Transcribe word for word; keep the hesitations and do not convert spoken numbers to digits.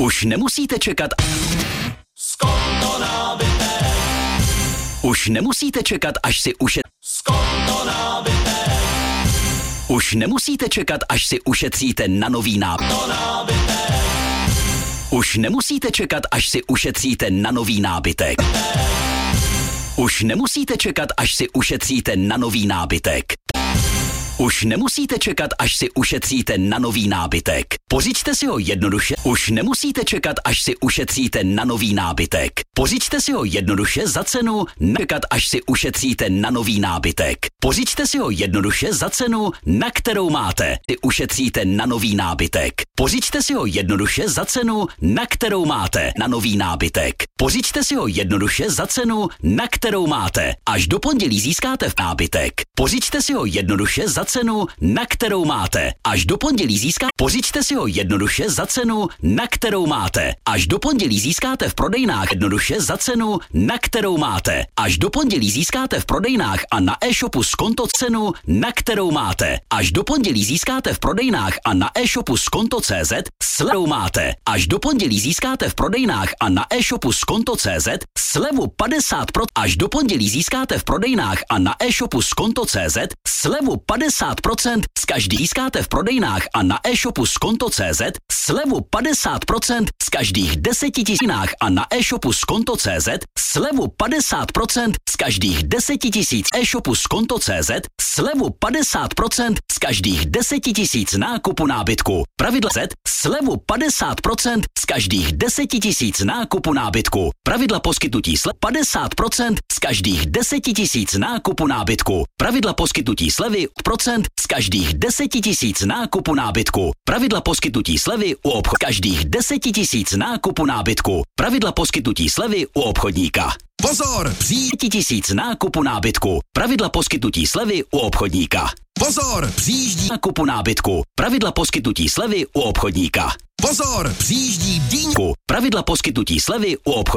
Už nemusíte čekat. Skonto nábytek. Už nemusíte čekat, až si ušet. Skonto nábytek. Už nemusíte čekat, až si ušetříte na nový nábytek. Skonto nábytek. Už nemusíte čekat, až si ušetříte na nový nábytek. Už nemusíte čekat, až si ušetříte na nový nábytek. Už nemusíte čekat, až si ušetříte na nový nábytek. Pořiďte si ho jednoduše. Už nemusíte čekat, až si ušetříte na nový nábytek. Pořiďte si ho jednoduše za cenu, nečekat, až si ušetříte na nový nábytek. Pořiďte si ho jednoduše za cenu, na kterou máte. Si ušetříte na nový nábytek. Pořiďte si ho jednoduše za cenu, na kterou máte na nový nábytek. Pořiďte si ho jednoduše za cenu, na kterou máte. Až do pondělí získáte v nábytek. Pořiďte si ho jednoduše za cenu, na kterou máte. Až do pondělí získáte. Pořiďte si ho jednoduše za cenu, na kterou máte. Až do pondělí získáte v prodejnách jednoduše za cenu, na kterou máte. Až do pondělí získáte v prodejnách a na e-shopu Skonto cenu, na kterou máte. Až do pondělí získáte v prodejnách a na e-shopu Skonto tečka cé zet slevu máte. Až do pondělí získáte v prodejnách a na e-shopu Skonto tečka cé zet slevu padesát procent. Až do pondělí získáte v prodejnách a na e-shopu Skonto tečka cé zet slevu padesát procent. Z každý získáte v prodejnách a na e-shopu Skonto tečka cé zet slevu padesát procent. Z každých deseti tisících a na e-shopu Skonto tečka cé zet slevu padesát procent. Z každých deseti tisíc e-shopu Skonto tečka cé zet slevu padesát procent. Z každých deseti tisíc nákupu nábytku. Pravidla Z slevu padesát procent. Z každých deseti tisíc nákupu nábytku. Pravidla poskytnutí slev padesát procent. Z každých deseti tisíc nákupu nábytku. Pravidla poskytnutí slevy procent. Z každých deseti tisíc nákupu nábytku. Pravidla poskytnutí slevy u obchodu. Každých deseti tisíc nákupu nábytku. Pravidla poskytnutí slevy u obchodníka. Pozor! Přijíždí tisíc nákupu nábytku. Pravidla poskytnutí slevy u obchodníka. Pozor! Přijíždí Nákupu nábytku. Pravidla poskytnutí slevy u obchodníka. Pozor! Přijíždí dýňku. Pravidla poskytnutí slevy u obchodníka.